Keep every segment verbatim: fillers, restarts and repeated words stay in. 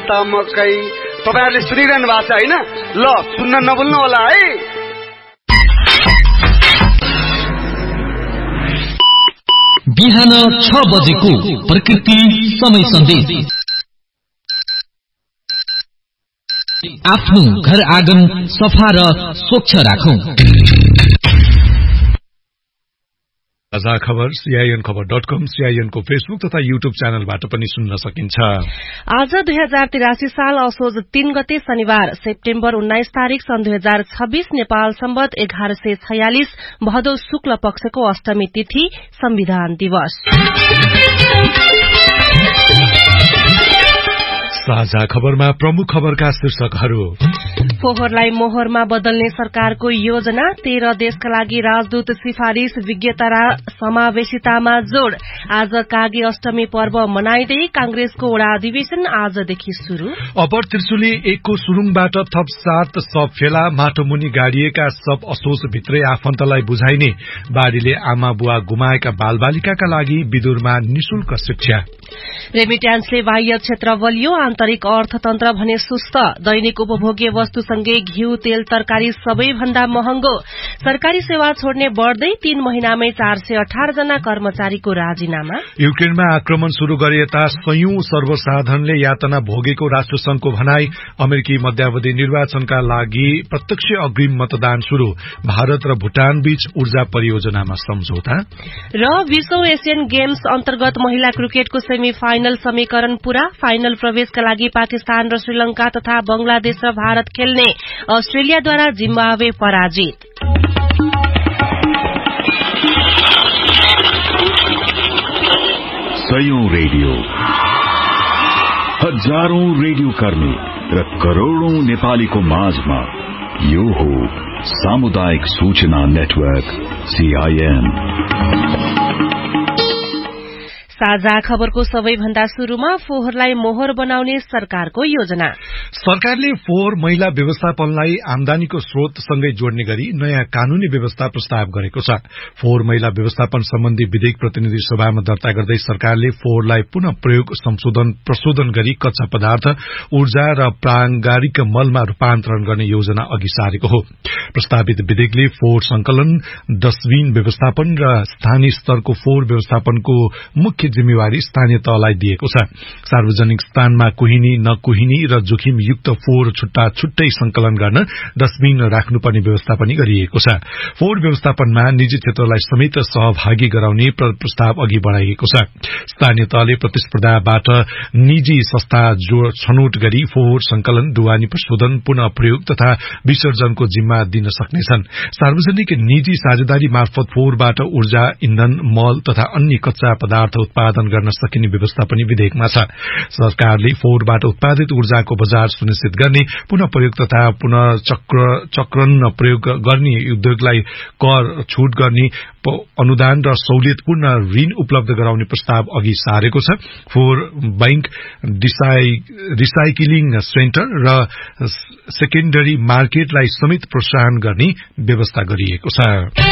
त मकै। तपाईहरुले सुनिरहनु भएको छ हैन? ल सुन्न नभुल्नु होला है। बिहान छ बजेको प्रकृति समय सन्देश। आफ्नो घर आँगन सफा र स्वच्छ राखौं। ताजा खबर सीआईएन खबर डट कम, सीआईएन को फेसबुक तथा यूट्यूब च्यानलबाट पनि सुन्न सकिन्छ। आज दुई हजार तिरासी साल असोज तीन गते शनिबार सेप्टेम्बर उन्नाइस तारीक सन् दुई हजार छब्बीस नेपाल सम्बत एघार सय छयालिस भदौ शुक्ल पक्षको अष्टमी तिथि संविधान दिवस। साझा खबरमा प्रमुख खबरका शीर्षकहरू। फोहोरलाई मोहरमा बदल्ने सरकारको योजना, तेह्र देशका लागि राजदूत सिफारिश, विज्ञता र समावेशितामा जोड़। आज कागी अष्टमी पर्व मनाइँदै कांग्रेसको वडा अधिवेशन आजदेखि शुरू। अपर त्रिशुली एकको सुरुङबाट थप सात शव फेला, माटोमुनि गाडिएका शव असोज भित्रै आफन्तलाई बुझाइने। बाढ़ीले आमा बुवा गुमाएका बालबालिकाका लागि विदुरमा निशुल्क शिक्षा। रेमिट्यान्सले बाह्य क्षेत्र बलियो, आन्तरिक अर्थतन्त्र भने सुस्त। दैनिक उपभोग्य वस्तुसँगै घिउ, तेल, तरकारी सबैभन्दा महँगो। सरकारी सेवा छोड्ने बढ्दै तीन महिनामै चार सय अठार जना कर्मचारीको राजीनामा। युक्रेनमा आक्रमण शुरू गरे यता सयौं सर्वसाधारणले यातना भोगेको राष्ट्रसंघको भनाई। अमेरिकी मध्यावधि निर्वाचनका लागि प्रत्यक्ष अग्रिम मतदान शुरू। भारत र भूटान बीच ऊर्जा परियोजनामा सम्झौता। र विश्व एशियन गेम्स अन्तर्गत महिला क्रिकेटको सेमी फाइनल समीकरण पूरा। फाइनल प्रवेशका लागि पाकिस्तान र श्रीलंका तथा बंगलादेश र भारत खेल्ने। अस्ट्रेलियाद्वारा जिम्बाब्वे पराजित। सयौं रेडियो, हजारौं रेडियो कर्मी र करोड़ौं नेपालीको माझमा यो हो सामुदायिक सूचना नेटवर्क सीआईएन। साझा खबरको सबैभन्दा शुरूमा फोहोरलाई मोहर बनाउने सरकारको योजना। सरकारले फोहोर मैला व्यवस्थापनलाई आमदानीको स्रोतसँगै जोड्ने गरी नयाँ कानूनी व्यवस्था प्रस्ताव गरेको छ। फोहोर मैला व्यवस्थापन सम्बन्धी विधेयक प्रतिनिधि सभामा दर्ता गर्दै सरकारले फोहोरलाई पुनः प्रयोग, संशोधन, प्रशोधन गरी कच्चा पदार्थ, ऊर्जा र प्रांगारिक मलमा रूपान्तरण गर्ने योजना अघि सारेको हो। प्रस्तावित विधेयकले फोहोर संकलन, डस्टबिन व्यवस्थापन र स्थानीय स्तरको फोहोर व्यवस्थापनको मुख्य जिम्मेवारी स्थानीय तहलाई दिएको छ। सार्वजनिक स्थानमा कुहिनी, नकुहिनी र जोखिमयुक्त फोहोर छुट्टा छुट्टै संकलन गर्न डस्टबिन राख्नुपर्ने व्यवस्था पनि गरिएको छ। फोहोर व्यवस्थापनमा निजी क्षेत्रलाई समेत सहभागी गराउने प्रस्ताव अघि बढ़ाइएको छ। स्थानीय तहले प्रतिस्पर्धाबाट निजी संस्था छनौट गरी फोहोर संकलन, ढुवानी प्रशोधन, पुनः प्रयोग तथा विसर्जनको जिम्मा दिन सक्नेछन्। सार्वजनिक निजी साझेदारी मार्फत फोहोरबाट ऊर्जा, इन्धन, मल तथा अन्य कच्चा पदार्थ उत्पादन गर्न सकिने व्यवस्था पनि विधेयकमा छ। सरकारले फोहोरबाट उत्पादित ऊर्जाको बजार सुनिश्चित गर्ने, पुनः प्रयोग तथा पुनः चक्र चक्रण प्रयोग गर्ने उद्योगलाई कर छूट गर्ने, अनुदान र सहुलियतपूर्ण ऋण उपलब्ध गराउने प्रस्ताव अघि सारेको छ। फोहोर बैंक, रिसाइक्लिङ सेन्टर र सेकेन्डरी मार्केटलाई समेत प्रोत्साहन गर्ने व्यवस्था गरिएको छ।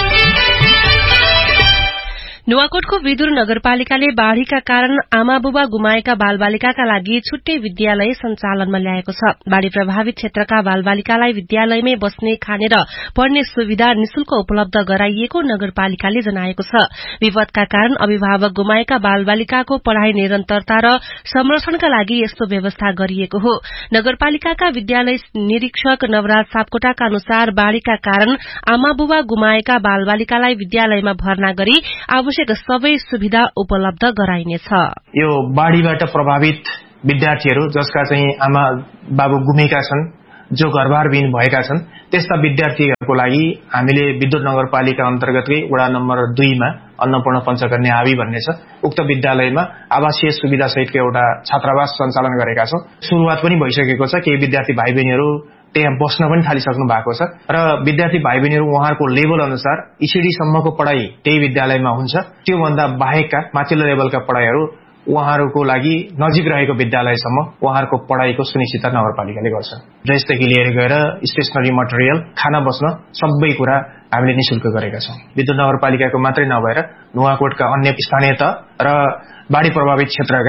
नुवाकोटको विदुर नगरपालिकाले बाढ़ीका कारण आमा बुबा गुमाएका बालबालिकाका लागि छुट्टै विद्यालय सञ्चालनमा ल्याएको छ। बाढ़ी प्रभावित क्षेत्रका बालबालिकालाई विद्यालयमै बस्ने, खाने र पढ़ने सुविधा निशुल्क उपलब्ध गराइएको नगरपालिकाले जनाएको छ। विपदका कारण अभिभावक गुमाएका बालबालिकाको पढ़ाई निरन्तरता र संरक्षणका लागि यस्तो व्यवस्था गरिएको हो। नगरपालिकाका विद्यालय निरीक्षक नवराज सापकोटाका अनुसार बाढ़ीका कारण आमा बुबा गुमाएका बालबालिकालाई विद्यालयमा भर्ना गरी सबै सुविधा उपलब्ध गराइनेछ। यो बाढ़ीबाट प्रभावित विद्यार्थीहरू जसका चाहिँ आमा बाबु गुमेका छन्, जो घरबारविहीन भएका छन्, त्यस्ता विद्यार्थीहरूको लागि हामीले विद्युत नगरपालिका अन्तर्गतकै वडा नम्बर दुईमा अन्नपूर्ण पञ्चकन्या आवी भन्ने छ, उक्त विद्यालयमा आवासीय सुविधा सहितको एउटा छात्रावास सञ्चालन गरेका छौं। शुरुआत पनि भइसकेको छ। केही विद्यार्थी भाइ बहिनीहरू त्यहाँ बस्न पनि थालिसक्नु भएको छ र विद्यार्थी भाइ बहिनीहरू उहाँहरूको लेभल अनुसार इसिडी सम्मको पढाइ त्यही विद्यालयमा हुन्छ। त्यो भन्दा बाहेकका माथिल्लो लेभलका पढाइहरू उहाँहरूको लागि नजिक रहेको विद्यालयसम्म उहाँहरूको पढाइको सुनिश्चितता नगरपालिकाले गर्छ। ड्रेसदेखि लिएर गएर स्टेशनरी मटेरियल, खाना बस्न सबै कुरा हामीले निशुल्क गरेका छौं। विद्युत नगरपालिकाको मात्रै नभएर नुवाकोटका अन्य स्थानीय तह र बाढ़ी प्रभावित क्षेत्रका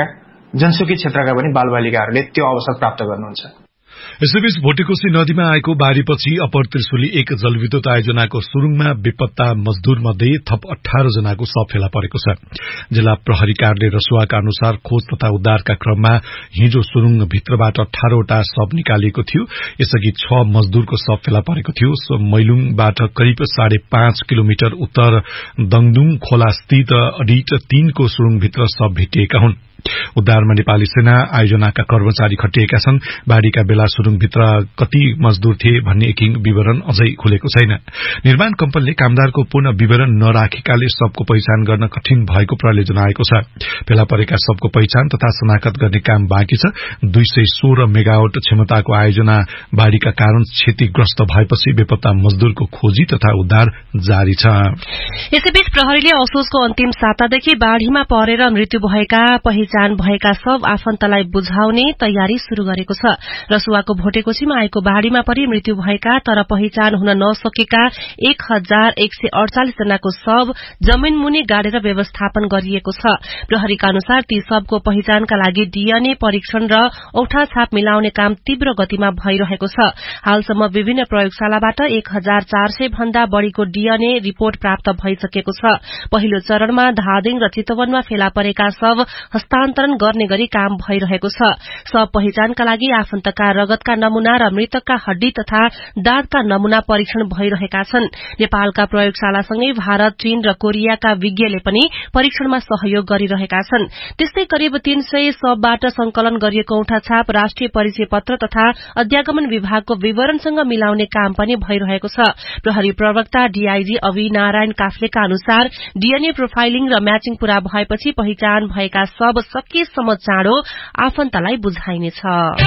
जनसुकी क्षेत्रका पनि बालबालिकाहरूले त्यो अवसर प्राप्त गर्नुहुन्छ। यसैबीच भोटेकोशी नदीमा आएको बाढ़ीपछि अप्पर त्रिशुली एक जलविद्युत आयोजनाको सुरुङमा बेपत्ता मजदूर मध्ये थप अठारह जनाको शव फेला परेको छ। जिल्ला प्रहरी कार्यालय रसुवाका अनुसार खोज तथा उद्धारका क्रममा हिजो सुरुङ भित्रबाट अठारहवटा शव निकालिएको थियो। यसअघि छ मजदूरको शव फेला परेको थियो। मैलुङबाट करिब साढे पाँच किलोमिटर उत्तर दङदुङ खोला स्थित अडिट तीनको सुरुङभित्र शव भेटिएका हुन्। उद्धारमा नेपाली सेना आयोजनाका कर्मचारी खटिएका छन्। बाढ़ीका बेला सुरुङभित्र कति मजदूर थिए भन्ने एकिङ विवरण अझै खुलेको छैन। निर्माण कम्पनीले कामदारको पूर्ण विवरण नराखेकाले शवको पहिचान गर्न कठिन भएको प्रहरीले जनाएको छ। फेला परेका शवको पहिचान तथा शनाखत गर्ने काम बाँकी छ। दुई सय सोह्र मेगावाट क्षमताको आयोजना बाढ़ीका कारण क्षतिग्रस्त भएपछि बेपत्ता मजदूरको खोजी तथा उद्धार जारी छ। यसैबीच प्रहरीले असोजको अन्तिम सातादेखि बाढ़ीमा परेर मृत्यु भएका पहिचान भएका सब आफन्तलाई बुझाउने तयारी शुरू गरेको छ। रसुवाको भोटेकोशीमा आएको बाढ़ीमा परि मृत्यु भएका तर पहिचान हुन नसकेका एक हजार एक सय अड़चालिस जनाको शव जमीन मुनि गाडेर व्यवस्थापन गरिएको छ। प्रहरीका अनुसार ती शवको पहिचानका लागि डीएनए परीक्षण र औठा छाप मिलाउने काम तीव्र गतिमा भइरहेको छ। हालसम्म विभिन्न प्रयोगशालाबाट एक हजार चार सय भन्दा बढ़ीको डीएनए रिपोर्ट प्राप्त भइसकेको छ। पहिलो चरणमा धादिङ र चितवनमा फेला परेका शव हस्तान्तरण गर्ने गरी काम भइरहेको छ। शव पहिचानका लागि आफन्तका रगतका नमूना र मृतकका हड्डी तथा दाँतका नमूना परीक्षण भइरहेका छन्। नेपालका प्रयोगशालासँगै भारत, चीन र कोरियाका विज्ञले पनि परीक्षणमा सहयोग गरिरहेका छन्। त्यस्तै करिब तीन सय शवबाट संकलन गरिएको औठा छाप राष्ट्रिय परिचय पत्र तथा अध्यागमन विभागको विवरणसँग मिलाउने काम पनि भइरहेको छ। प्रहरी प्रवक्ता डीआईजी अवि नारायण काफ्लेका अनुसार डीएनए प्रोफाइलिङ र म्याचिङ पूरा भएपछि पहिचान भएका शव सकेसम्म चाँडो आफन्तलाई बुझाइनेछ।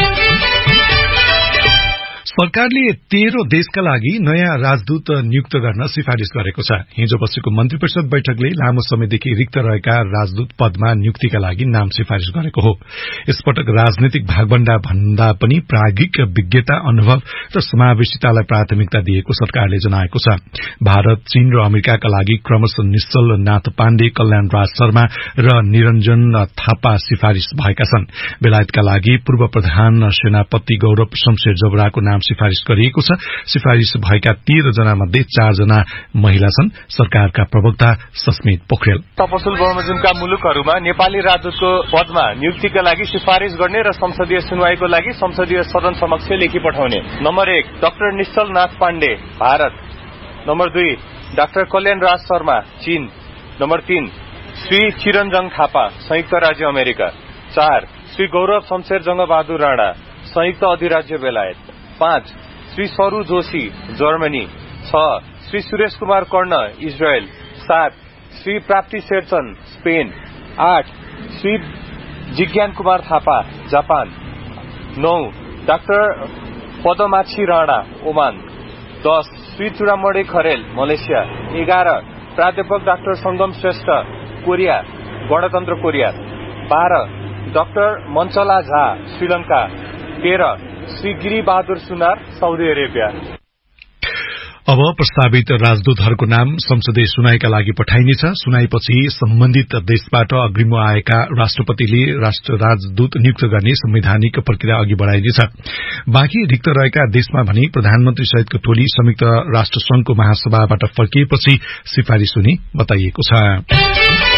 सरकारले तेह्र देशका लागि नयाँ राजदूत नियुक्त गर्न सिफारिश गरेको छ। हिजो बसेको मन्त्री परिषद बैठकले लामो समयदेखि रिक्त रहेका राजदूत पदमा नियुक्तिका लागि नाम सिफारिश गरेको हो। यसपटक राजनैतिक भागभण्डा भन्दा पनि प्राज्ञिक विज्ञता, अनुभव र समावेशितालाई प्राथमिकता दिएको सरकारले जनाएको छ। भारत, चीन र अमेरिकाका लागि क्रमशः निश्चल नाथ पाण्डे, कल्याण राज शर्मा र निरञ्जन थापा सिफारिश भएका छन्। बेलायतका लागि पूर्व प्रधान सेनापति गौरव शमशेर जबराको नाम सिफारिश गरिएको छ। सिफारिश भएका तेह्र जना मध्ये चार जना महिला छन्। सरकारका प्रवक्ता सस्मित पोखरेल तपसुल बमोजिमका मुलुकहरूमा नेपाली राजदूतको पदमा नियुक्तिका लागि सिफारिश गर्ने र संसदीय सुनवाईको लागि संसदीय सदन समक्ष लेखी पठाउने। नम्बर एक डाक्टर निश्चल नाथ पाण्डे, भारत। नम्बर दुई डाक्टर कल्याण राज शर्मा, चीन। नम्बर तीन श्री चिरञ्जङ थापा, संयुक्त राज्य अमेरिका। चार श्री गौरव शमशेर जंगबहादुर राणा, संयुक्त अधिराज्य बेलायत। पाँच श्री सरू जोशी, जर्मनी। छ श्री सुरेश कुमार कर्ण, इजरायल। सात श्री प्राप्ति शेरचन, स्पेन। आठ श्री जिज्ञान कुमार थापा, जापान। नौ डाक्टर पदमाछी राणा, ओमान। दस श्री चुडामणी खरेल, मलेसिया। एघार प्राध्यापक डाक्टर संगम श्रेष्ठ, कोरिया, गणतन्त्र कोरिया। बाह्र डाक्टर मञ्चला झा, श्रीलंका। तेह्र श्री गिरी बहादुर सुनार, साउदी अरेबिया। अब प्रस्तावित राजदूतहरूको नाम संसदीय सुनाईका लागि पठाइनेछ। सुनाईपछि सम्बन्धित देशबाट अग्रिम आएका राष्ट्रपतिले राष्ट्र राजदूत नियुक्त गर्ने संवैधानिक प्रक्रिया अघि बढ़ाइनेछ। बाँकी रिक्त रहेका देशमा भने प्रधानमन्त्री सहितको टोली संयुक्त राष्ट्र संघको महासभाबाट फर्किएपछि सिफारिश हुने बताइएको छ।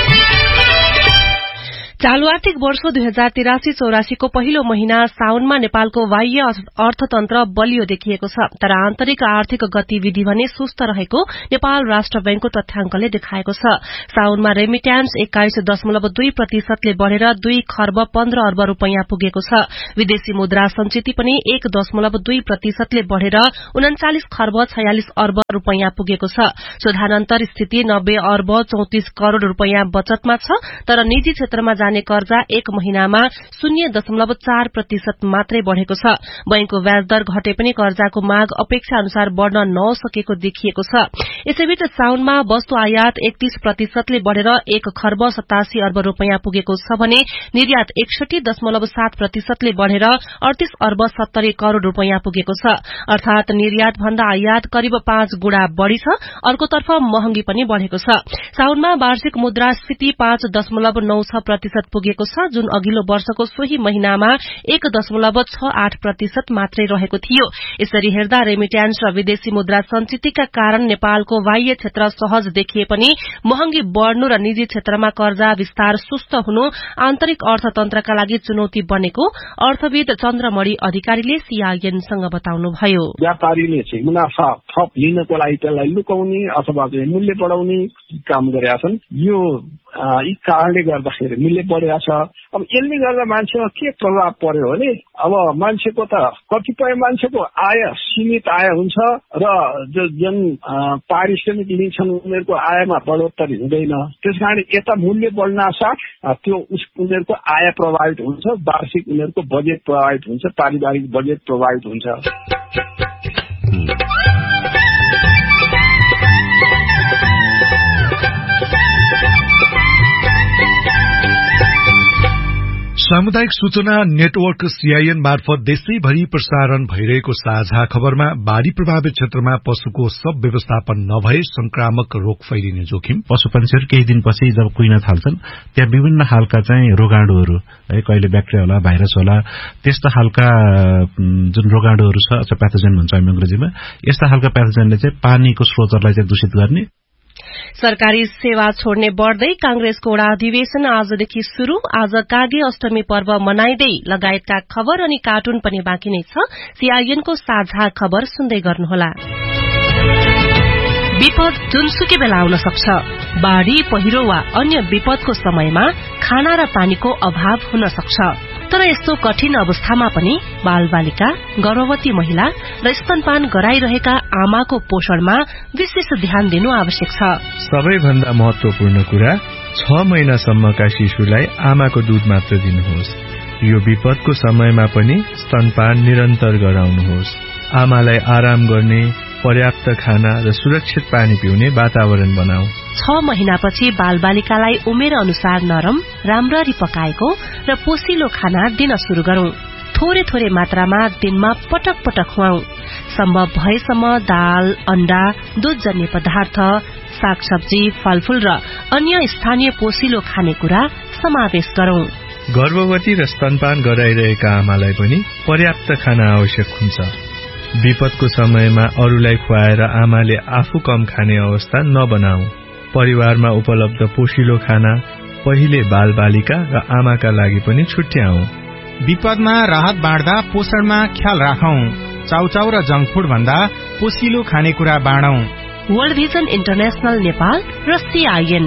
चालू आर्थिक वर्ष दुई हजार तिरासी चौरासीको पहिलो महिना साउनमा नेपालको बाह्य अर्थतन्त्र बलियो देखिएको छ, तर आन्तरिक आर्थिक गतिविधि भने सुस्त रहेको नेपाल राष्ट्र बैंकको तथ्याङ्कले देखाएको छ। साउनमा रेमिट्यान्स एक्काइस दशमलव दुई प्रतिशतले बढ़ेर दुई खर्ब पन्ध्र अर्ब रूपियाँ पुगेको छ। विदेशी मुद्रा संचिति पनि एक दशमलव दुई प्रतिशतले बढ़ेर उन्चालिस खर्ब छयालिस अर्ब रूपियाँ पुगेको छ। शोधानन्तर स्थिति नब्बे अर्ब चौतिस करोड़ रूपियाँ बचतमा छ, तर निजी क्षेत्रमा जाने कर्जा एक महिनामा शून्य दशमलव चार प्रतिशत मात्रै बढ़ेको छ। बैंकको ब्याज दर घटे पनि कर्जाको माग अपेक्षा अनुसार बढ़न नसकेको देखिएको छ। यसैबीच साउनमा वस्तु आयात एकतीस प्रतिशतले बढ़ेर एक खर्ब सतासी अर्ब रूपियाँ पुगेको छ भने निर्यात एकसठी दशमलव सात प्रतिशतले बढ़ेर अडतीस अर्ब सत्तरी करोड़ रूपियाँ पुगेको छ। अर्थात निर्यात भन्दा आयात करिब पाँच गुणा बढ़ी छ। अर्कोतर्फ महँगी पनि बढ़ेको छ। साउनमा वार्षिक मुद्रास्फीति पाँच दशमलव नौ छ प्रतिशत प्रतिशत पुगेको छ, जुन अघिल्लो वर्षको सोही महिनामा एक दशमलव छ आठ प्रतिशत मात्रै रहेको थियो। यसरी हेर्दा रेमिट्यान्स र विदेशी मुद्रा सञ्चितका कारण नेपालको बाह्य क्षेत्र सहज देखिए पनि महँगी बढ़नु र निजी क्षेत्रमा कर्जा विस्तार सुस्त हुनु आन्तरिक अर्थतन्त्रका लागि चुनौती बनेको अर्थविद चन्द्रमणि अधिकारीले सीआईएनसँग बताउनुभयो। व्यापारीले चाहिँ मुनाफा थप लिनको लागि त्यसलाई लुकाउने अथवा चाहिँ मूल्य बढाउने काम गरेका छन्। यो यी कारणले गर्दाखेरि मूल्य बढेको छ। अब यसले गर्दा मान्छेमा के प्रभाव पर्यो भने अब मान्छेको त कतिपय मान्छेको आय सीमित आय हुन्छ र जुन पारिश्रमिक लिन्छन् उनीहरूको आयमा बढोत्तरी हुँदैन। त्यसकारण यता मूल्य बढ्न साथ त्यो उनीहरूको आय प्रभावित हुन्छ, वार्षिक उनीहरूको बजेट प्रभावित हुन्छ, पारिवारिक बजेट प्रभावित हुन्छ। सामुदायिक सूचना नेटवर्क सीआईएन मार्फत देशैभरि प्रसारण भइरहेको साझा खबरमा बाढ़ी प्रभावित क्षेत्रमा पशुको सब व्यवस्थापन नभए संक्रामक रोग फैलिने जोखिम। पशुपन्छीहरू केही दिनपछि जब कुहिन थाल्छन् त्यहाँ विभिन्न खालका चाहिँ रोगाणुहरू है, कहिले ब्याक्टेरिया होला, भाइरस होला, त्यस्ता खालका जुन रोगाणुहरू छ अथवा प्याथोजेन भन्छ हामी अंग्रेजीमा, यस्ता खालका प्याथोजेनले चाहिँ पानीको स्रोतहरूलाई चाहिँ दूषित गर्ने। सरकारी सेवा छोड्ने बढ्दै कांग्रेसको वडा अधिवेशन आजदेखि शुरू। आज कागे अष्टमी पर्व मनाइदै लगायतका खबर अनि कार्टुन पनि बाँकी नै छ। सीआईएनको साझा खबर सुन्दै गर्नुहोला। विपद जुनसुकै बेला आउन सक्छ। बाढ़ी, पहिरो वा अन्य विपदको समयमा खाना र पानीको अभाव हुन सक्छ। तर यस्तो कठिन अवस्थामा पनि बालबालिका, गर्भवती महिला र स्तनपान गराइरहेका आमाको पोषणमा विशेष ध्यान दिनु आवश्यक छ। सबैभन्दा महत्वपूर्ण कुरा, छ महिनासम्मका शिशुलाई आमाको दूध मात्र दिनुहोस्। यो विपदको समयमा पनि स्तनपान निरन्तर गराउनुहोस्। आमालाई आराम गर्ने, पर्याप्त खाना र सुरक्षित पानी पिउने वातावरण बनाऊ। छ महिनापछि बालबालिकालाई उमेर अनुसार नरम, राम्ररी पकाएको र पोसिलो खाना दिन शुरू गरौं। थोरै थोरै मात्रामा दिनमा पटक पटक खुवाऊ। सम्भव भएसम्म दाल, अण्डा, दूधजन्य पदार्थ, सागसब्जी, फलफूल र अन्य स्थानीय पोसिलो खानेकुरा समावेश गरौं। गर्भवती र स्तनपान गराइरहेका आमालाई पनि पर्याप्त खाना आवश्यक हुन्छ। विपदको समयमा अरूलाई खुवाएर आमाले आफू कम खाने अवस्था नबनाऊ। परिवारमा उपलब्ध पोषिलो खाना पहिले बालबालिका र आमाका लागि पनि छुट्याऊ। विपदमा राहत बाँड्दा पोषणमा ख्याल राखौं। चाउचाउ र जंक फूड भन्दा पोषिलो खानेकुरा बाँडौं। वर्ल्ड भिजन इन्टरनेशनल नेपाल र सीआईएन।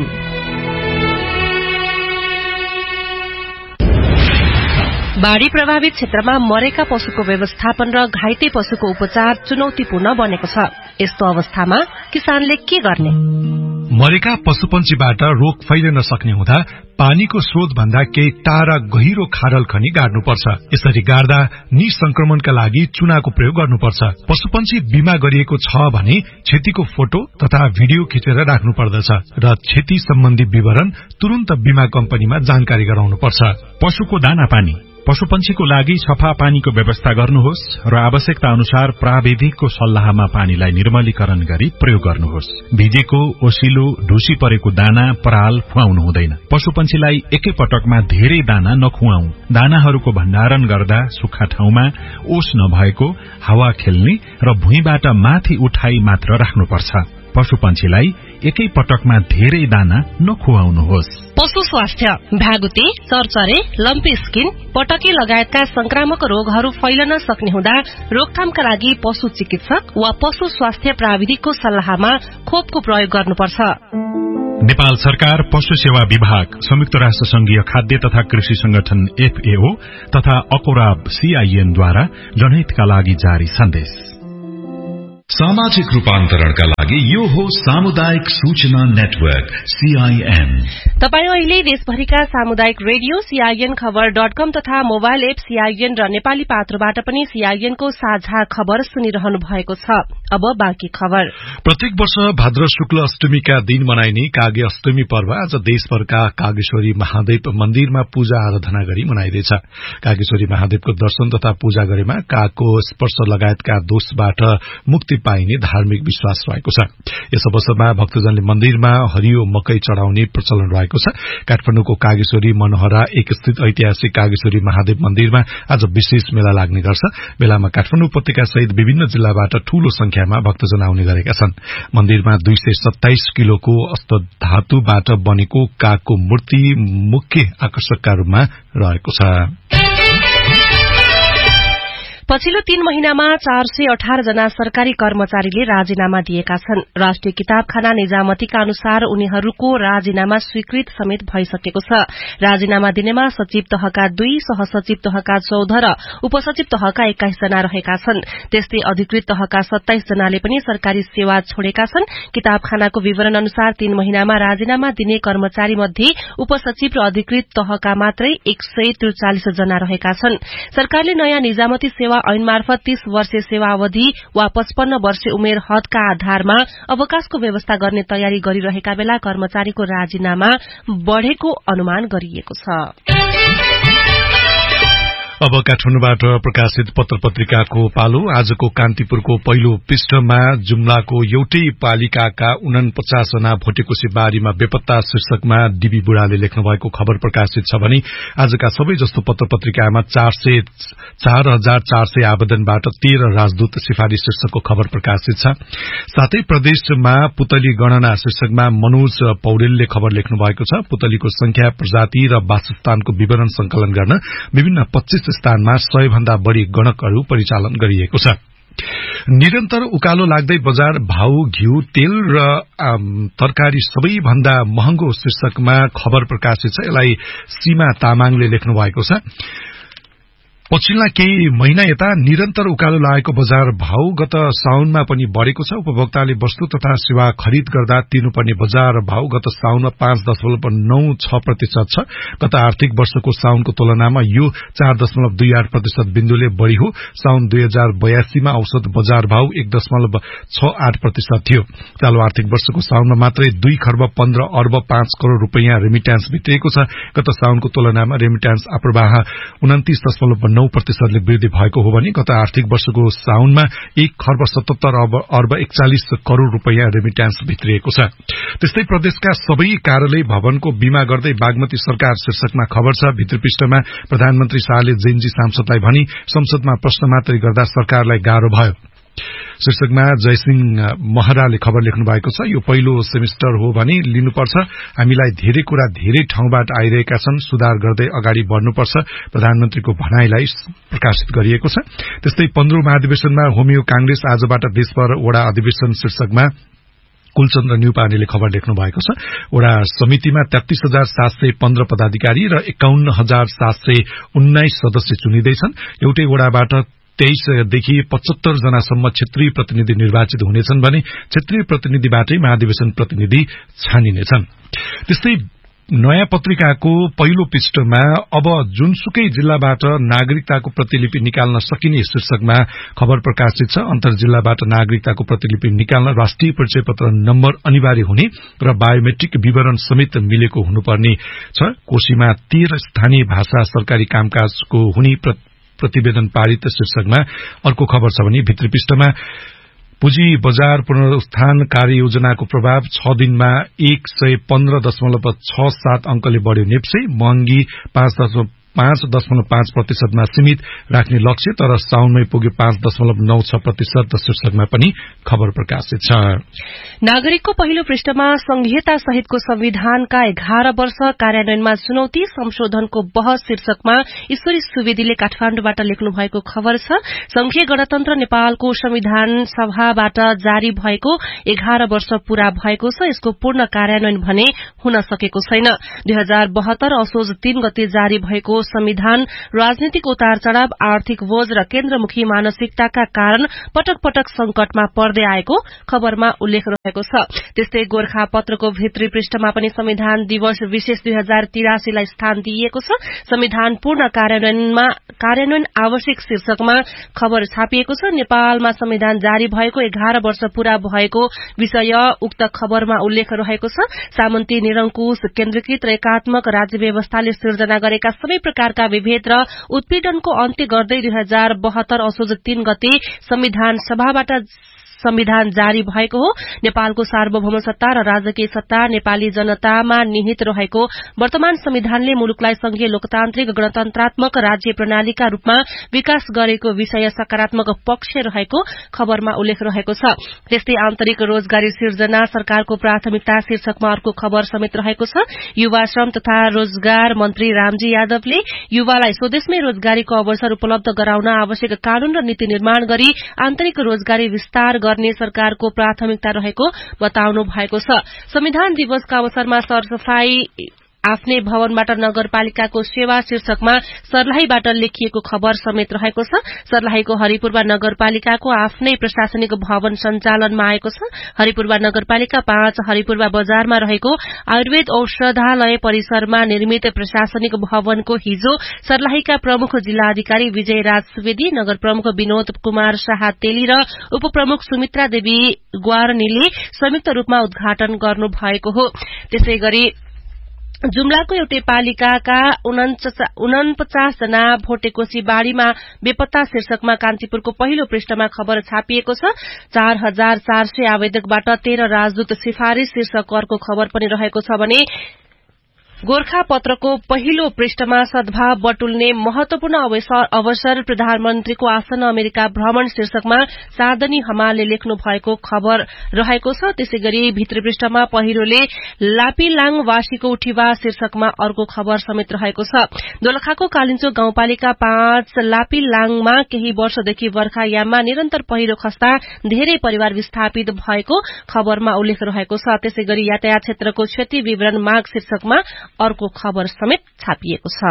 बाढ़ी प्रभावित क्षेत्रमा मरेका पशुको व्यवस्थापन र घाइते पशुको उपचार चुनौतीपूर्ण बनेको छ। यस्तो अवस्थामा किसानले के गर्ने? मरेका पशुपन्छीबाट रोग फैलिन सक्ने हुँदा पानीको स्रोत भन्दा केही टाढा गहिरो खाडल खनी गाड्नुपर्छ। यसरी गाड्दा निसंक्रमणका लागि चुनाको प्रयोग गर्नुपर्छ। पशुपन्छी बीमा गरिएको छ भने क्षतिको फोटो तथा भिडियो खिचेर राख्नु पर्दछ र क्षति सम्बन्धी विवरण तुरन्त बीमा कम्पनीमा जानकारी गराउनुपर्छ। पशुको दाना पानी, पशुपन्छीको लागि सफा पानीको व्यवस्था गर्नुहोस् र आवश्यकता अनुसार प्राविधिकको सल्लाहमा पानीलाई निर्मलीकरण गरी प्रयोग गर्नुहोस्। भिजेको, ओसिलो, ढुसी परेको दाना, पराल खुवाउनु हुँदैन। पशुपन्छीलाई एकै पटकमा धेरै दाना नखुवाऊ। दानाहरूको भण्डारण गर्दा सुक्खा ठाउँमा, ओस नभएको, हावा खेल्ने र भुइँबाट माथि उठाई मात्र राख्नुपर्छ। पशुपन्छीलाई एकै पटकमा धेरै दाना नखुवाउनुहोस्। पशु स्वास्थ्य, भ्यागुते, चरचरे, लम्पी स्किन, पटकी लगायतका संक्रामक रोगहरू फैलन सक्ने हुँदा रोकथामका लागि पशु चिकित्सक वा पशु स्वास्थ्य प्राविधिकको सल्लाहमा खोपको प्रयोग गर्नुपर्छ। नेपाल सरकार, पशु सेवा विभाग, संयुक्त राष्ट्र संघीय खाद्य तथा कृषि संगठन एफएओ तथा अकोराब सीआईएनद्वारा जनहितका लागि जारी सन्देश। सामाजिक रूपान्तरणका लागि यो हो सामुदायिक सूचना नेटवर्क सीआईएन। तपाईं अहिले देशभरिका सामुदायिक रेडियो सीआईएन खबर डट कम तथा मोबाइल एप सीआईएन र नेपाली पात्रोबाट पनि सीआईएनको साझा खबर सुनिरहनु भएको छ। अब बाँकी खबर। प्रत्येक वर्ष भाद्र शुक्ल अष्टमीका दिन मनाइने कागे अष्टमी पर्व आज देशभरका कागेश्वरी महादेव मन्दिरमा पूजा आराधना गरी मनाइँदैछ। कागेश्वरी महादेवको दर्शन तथा पूजा गरेमा कागको स्पर्श लगायतका दोषबाट मुक्ति मुक्ति पाइने धार्मिक विश्वास रहेको छ। यस अवसरमा भक्तजनले मन्दिरमा हरियो मकै चढ़ाउने प्रचलन रहेको छ। काठमाडौँको कागेश्वरी मनोहरा एक स्थित ऐतिहासिक कागेश्वरी महादेव मन्दिरमा आज विशेष मेला लाग्ने गर्छ। मेलामा काठमाडौँ उपत्यका सहित विभिन्न जिल्लाबाट ठूलो संख्यामा भक्तजन आउने गरेका छन्। मन्दिरमा दुई सय सत्ताइस किलोको अष्टधातुबाट बनेको कागको मूर्ति मुख्य आकर्षकका रूपमा रहेको छ। पछिल्लो तीन महिनामा चार सय अठार जना सरकारी कर्मचारीले राजीनामा दिएका छन्। राष्ट्रिय किताबखाना निजामतीका अनुसार उनीहरूको राजीनामा स्वीकृत समेत भइसकेको छ। राजीनामा दिनेमा सचिव तहका दुई, सहसचिव तहका चौध र उपसचिव तहका एक्काइस जना रहेका छन्। त्यस्तै अधिकृत तहका सत्ताइस जनाले पनि सरकारी सेवा छोडेका छन्। किताबखानाको विवरण अनुसार तीन महिनामा राजीनामा दिने कर्मचारी मध्ये उपसचिव र अधिकृत तहका मात्रै एक सय त्रिचालिस जना रहेका छन्। सरकारले नयाँ निजामती सेवा ऐन मार्फत तीस वर्षे सेवा अवधि वा पचपन्न वर्षे उमेर हदका आधारमा अवकाशको व्यवस्था गर्ने तयारी गरिरहेका बेला कर्मचारीको राजीनामा बढ़ेको अनुमान गरिएको छ। अब काठमाडौँबाट प्रकाशित पत्र पत्रिकाको पालो। आजको कान्तिपुरको पहिलो पृष्ठमा जुम्लाको एउटै पालिकाका उनपचास जना भोटेकोशी बारीमा बेपत्ता शीर्षकमा डीबी बुढाले लेख्नु भएको खबर प्रकाशित छ भने आजका सबै जस्तो पत्र पत्रिकामा चार सय चार हजार चार सय आवेदनबाट तेह्र राजदूत सिफारिश शीर्षकको खबर प्रकाशित छ। साथै प्रदेशमा पुतली गणना शीर्षकमा मनोज पौडेलले खबर लेख्नु भएको छ। पुतलीको संख्या, प्रजाति र वासस्थानको विवरण संकलन गर्न विभिन्न पच्चीस स्थानमा सय भन्दा बढ़ी गणकहरू परिचालन गरिएको छ। निरन्तर उकालो लाग्दै बजार भाउ, घिउ, तेल र तरकारी सबैभन्दा महँगो शीर्षकमा खबर प्रकाशित छ। यसलाई सीमा तामाङले लेख्नु भएको छ। पछिल्ला केही महिना यता निरन्तर उकालो लागेको बजार भाउ गत साउनमा पनि बढ़ेको छ। उपभोक्ताले वस्तु तथा सेवा खरिद गर्दा तिर्नुपर्ने बजार भाउ गत साउनमा पाँच दशमलव नौ छ प्रतिशत छ। गत आर्थिक वर्षको साउनको तुलनामा यो चार दशमलव दुई आठ प्रतिशत बिन्दुले बढ़ी हो। साउन दुई हजार बयासीमा औसत बजार भाउ एक दशमलव छ आठ प्रतिशत थियो। चालू आर्थिक वर्षको साउनमा मात्रै दुई खर्ब पन्ध्र अर्ब पाँच करोड़ रूपियाँ रेमिट्यान्स भित्रिएको छ। गत साउनको तुलनामा रेमिट्यान्स अप्रवाह उन्तिस दशमलव नौ प्रतिशतले वृद्धि भएको हो भने गत आर्थिक वर्षको साउनमा एक खर्ब सतहत्तर अर्ब एकचालिस करोड़ रूपियाँ रेमिट्यान्स भित्रिएको छ। त्यस्तै प्रदेशका सबै कार्यालय भवनको बीमा गर्दै बागमती सरकार शीर्षकमा खबर छ। भित्री पृष्ठमा प्रधानमन्त्री शाहले जेनजी सांसदलाई भनी संसदमा प्रश्न मात्रै गर्दा सरकारलाई गाह्रो भयो शीर्षकमा जयसिंह महराले खबर लेख्नु भएको छ। यो पहिलो सेमिस्टर हो भने लिनुपर्छ। हामीलाई धेरै कुरा धेरै ठाउँबाट आइरहेका छन्। सुधार गर्दै अगाडि बढ़नुपर्छ। प्रधानमन्त्रीको भनाईलाई प्रकाशित गरिएको छ। त्यस्तै पन्ध्रौं महाधिवेशनमा होमियो कांग्रेस आजबाट देशभर वडा अधिवेशन शीर्षकमा कुलचन्द्र न्यौपानेले खबर लेख्नु भएको छ। वडा समितिमा तेत्तीस हजार सात सय पन्ध्र पदाधिकारी र एकाउन्न हजार सात सय उन्नाइस सदस्य चुनिँदैछन्। एउटै वडाबाट तेइसदेखि पचहत्तर जनासम्म क्षेत्रीय प्रतिनिधि निर्वाचित हुनेछन् भने क्षेत्रीय प्रतिनिधिबाटै महाधिवेशन प्रतिनिधि छानिनेछन्। त्यस्तै नयाँ पत्रिकाको पहिलो पृष्ठमा अब जुनसुकै जिल्लाबाट नागरिकताको प्रतिलिपि निकाल्न सकिने शीर्षकमा खबर प्रकाशित छ। अन्तर जिल्लाबाट नागरिकताको प्रतिलिपि निकाल्न राष्ट्रिय परिचय पत्र नम्बर अनिवार्य हुने र बायोमेट्रिक विवरण समेत मिलेको हुनुपर्ने छ। कोशीमा तेह्र स्थानीय भाषा सरकारी कामकाजको हुने प्रतिवेदन पारित शीर्षकमा अर्को खबर छ भने भित्री पृष्ठमा पुँजी बजार पुनरुत्थान कार्ययोजनाको प्रभाव छ दिनमा एक सय पन्ध्र दशमलव छ सात अंकले बढ़्यो। नेप्से महँगी पाँच दशमलव पाँच दशमलव पाँच प्रतिशतमा सीमित राख्ने लक्ष्य तर साउनमै पुग्यो पाँच दशमलव नौ छ प्रतिशत शीर्षकमा पनि खबर प्रकाशित छ। नागरिकको पहिलो पृष्ठमा संघीयता सहितको संविधानका एघार वर्ष कार्यान्वयनमा चुनौती संशोधनको बहस शीर्षकमा ईश्वरी सुवेदीले काठमाण्डुबाट लेख्नु भएको खबर छ। संघीय गणतन्त्र नेपालको संविधान सभाबाट जारी भएको एघार वर्ष पूरा भएको छ। यसको पूर्ण कार्यान्वयन भने हुन सकेको छैन। दुई हजार बहत्तर असोज तीन गते जारी भएको संविधान राजनीतिक उतार चढ़ाव, आर्थिक बोझ र केन्द्रमुखी मानसिकताका कारण पटक पटक संकटमा पर्दै आएको खबरमा उल्लेख रहेको छ। त्यस्तै गोर्खा पत्रको भित्री पृष्ठमा पनि संविधान दिवस विशेष दुई हजार तिरासीलाई स्थान दिइएको छ। संविधान पूर्ण कार्यान्वयनमा कार्यान्वयन आवश्यक शीर्षकमा खबर छापिएको छ। नेपालमा संविधान जारी भएको एघार वर्ष पूरा भएको विषय उक्त खबरमा उल्लेख रहेको छ। सामन्ती निरंकुश केन्द्रीकृत र एकात्मक राज्य व्यवस्थाले सिर्जना गरेका सबै प्रकारका विभेद र उत्पीड़नको अन्त्य गर्दै दुई हजार बहत्तर असोज तीन गते संविधान सभाबाट संविधान जारी भएको हो। नेपालको सार्वभौम सत्ता र राजकीय सत्ता नेपाली जनतामा निहित रहेको वर्तमान संविधानले मुलुकलाई संघीय लोकतान्त्रिक गणतन्त्रात्मक राज्य प्रणालीका रूपमा विकास गरेको विषय सकारात्मक पक्ष रहेको खबरमा उल्लेख रहेको छ। त्यस्तै आन्तरिक रोजगारी सिर्जना सरकारको प्राथमिकता शीर्षकमा अर्को खबर समेत रहेको छ। युवा श्रम तथा रोजगार मन्त्री रामजी यादवले युवालाई स्वदेशमै रोजगारीको अवसर उपलब्ध गराउन आवश्यक कानून र नीति निर्माण गरी आन्तरिक रोजगारी विस्तार गर्ने सरकारको प्राथमिकता रहेको बताउनु भएको छ। संविधान दिवसका अवसरमा सरसफाई आफ्नै भवनबाट नगरपालिकाको सेवा शीर्षकमा सर्लाहीबाट लेखिएको खबर समेत रहेको छ। सर्लाहीको हरिपूर्वा नगरपालिकाको आफ्नै प्रशासनिक भवन सञ्चालनमा आएको छ। हरिपूर्वा नगरपालिका पाँच हरिपूर्वा बजारमा रहेको आयुर्वेद औषधालय परिसरमा निर्मित प्रशासनिक भवनको हिजो सर्लाहीका प्रमुख जिल्ला अधिकारी विजय राज सुवेदी, नगर प्रमुख विनोद कुमार शाह तेली र उपप्रमुख सुमित्रा देवी ग्वारनीले संयुक्त रूपमा उद्घाटन गर्नु भएको हो। त्यसै गरी जुम्लाको एउटै पालिकाका उनपचास जना भोटेकोशी बाढ़ीमा बेपत्ता शीर्षकमा कान्तिपुरको पहिलो पृष्ठमा खबर छापिएको छ। चार हजार चार सय आवेदकबाट तेह्र राजदूत सिफारिश शीर्षक अर्को खबर पनि रहेको छ भने गोर्खा पत्रको पहिलो पृष्ठमा सद्भाव बटुल्ने महत्वपूर्ण अवसर प्रधानमन्त्रीको आसन अमेरिका भ्रमण शीर्षकमा साधनी हमालले लेख्नु भएको खबर रहेको छ। त्यसै गरी भित्री पृष्ठमा पहिरोले लापिलाङवासीको उठिवा शीर्षकमा अर्को खबर समेत रहेको छ। दोलखाको कालिन्चो गाउँपालिका पाँच लापिलाङमा केही वर्षदेखि वर्खायाममा निरन्तर पहिरो खस्दा धेरै परिवार विस्थापित भएको खबरमा उल्लेख रहेको छ। त्यसै गरी यातायात क्षेत्रको क्षति विवरण माग शीर्षकमा अर्को खबर समेत छापिएको छ।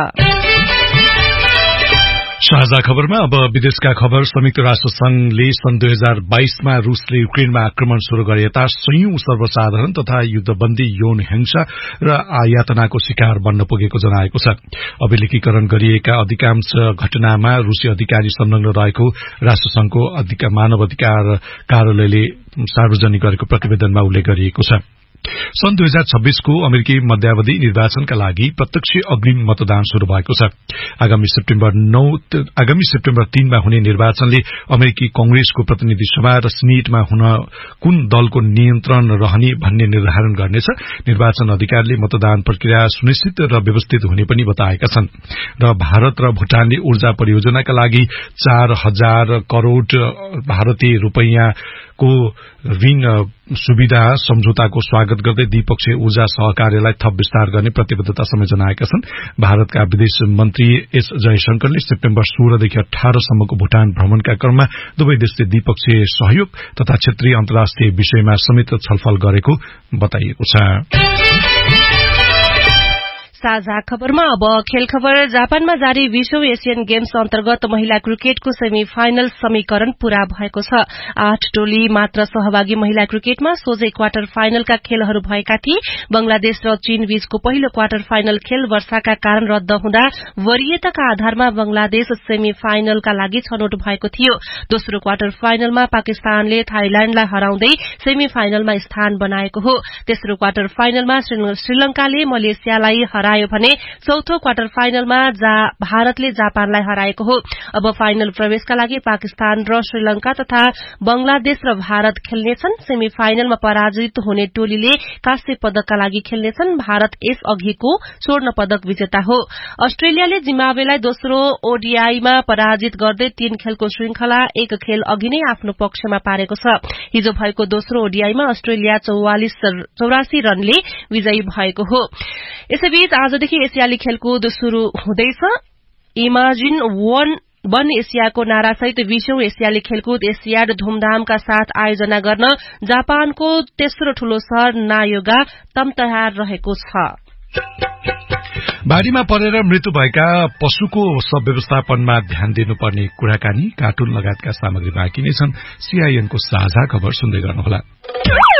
साझा खबरमा अब विदेशका खबर। संयुक्त राष्ट्र संघले सन् दुई हजार बाइसमा रूसले युक्रेनमा आक्रमण शुरू गरे यता सयौं सर्वसाधारण तथा युद्धबन्दी यौन हिंसा र यातनाको शिकार बन्न पुगेको जनाएको छ। अभिलेखीकरण गरिएका अधिकांश घटनामा रूसी अधिकारी संलग्न रहेको राष्ट्रसंघको मानव अधिकार कार्यालयले सार्वजनिक गरेको प्रतिवेदनमा उल्लेख गरिएको छ। सन् दुई हजार छब्बीसको अमेरिकी मध्यावधि निर्वाचनका लागि प्रत्यक्ष अग्रिम मतदान शुरू भएको छ। आगामी सेप्टेम्बर नौ आगामी सेप्टेम्बर तीनमा हुने निर्वाचनले अमेरिकी कंग्रेसको प्रतिनिधि सभा र सिनेटमा हुन कुन दलको नियन्त्रण रहने भन्ने निर्धारण गर्नेछ। निर्वाचन अधिकारीले मतदान प्रक्रिया सुनिश्चित र व्यवस्थित हुने पनि बताएका छन् र भारत र भूटानले ऊर्जा परियोजनाका लागि चार हजार करोड़ भारतीय रूपैयाँ को ऋण सुविधा सम्झौताको स्वागत गर्दै द्विपक्षीय ऊर्जा सहकार्यलाई थप विस्तार गर्ने प्रतिबद्धता समेत जनाएका छन्। भारतका विदेश मन्त्री एस जयशंकरले सेप्टेम्बर सोह्रदेखि अठारसम्मको भूटान भ्रमणका क्रममा दुवै देशले द्विपक्षीय सहयोग तथा क्षेत्रीय अन्तर्राष्ट्रिय विषयमा समेत छलफल गरेको बताइएको छ। साझा खबरमा अब खेल खबर। जापानमा जारी विश्व एशियन गेम्स अन्तर्गत महिला क्रिकेटको सेमी फाइनल समीकरण पूरा भएको छ। आठ टोली मात्र सहभागी महिला क्रिकेटमा सोझै क्वार्टर फाइनलका खेलहरू भएका थिए। बंगलादेश र चीन बीचको पहिलो क्वार्टर फाइनल खेल वर्षाका कारण रद्द हुँदा वरियताका आधारमा बंगलादेश सेमी फाइनलका लागि छनौट भएको थियो। दोस्रो क्वार्टर फाइनलमा पाकिस्तानले थाइल्याण्डलाई हराउँदै सेमी फाइनलमा स्थान बनाएको हो। तेस्रो क्वार्टर फाइनलमा श्रीलंकाले मलेसियालाई हरायो भने चौथो क्वार्टर फाइनलमा भारतले जापानलाई हराएको हो। अब फाइनल प्रवेशका लागि पाकिस्तान र श्रीलंका तथा बंगलादेश र भारत खेल्नेछन्। सेमी फाइनलमा पराजित हुने टोलीले काँस्य पदकका लागि खेल्नेछन्। भारत यस अघिको स्वर्ण पदक विजेता हो। अस्ट्रेलियाले जिम्बाब्वेलाई दोस्रो ओडीआईमा पराजित गर्दै तीन खेलको श्रृंखला एक खेल अघि नै आफ्नो पक्षमा पारेको छ। हिजो भएको दोस्रो ओडीआईमा अस्ट्रेलिया चौरासी रनले विजयी भएको हो। यसैबीच आजदेखि एसियाली खेलकुद शुरू हुँदैछ। इमाजिन वन वन एसियाको नारासहित विश्व एसियाली खेलकुद एसियाड धूमधामका साथ आयोजना गर्न जापानको तेस्रो ठूलो शहर नायोगा तम तयार रहेको छ। बाढ़ीमा परेर मृत्यु भएका पशुको सब व्यवस्थापनमा ध्यान दिनुपर्ने कुराकानी, कार्टुन लगायतका सामग्री बाँकी नै छन्। सीआईएनको साझा खबर सुन्दै गर्नुहोला।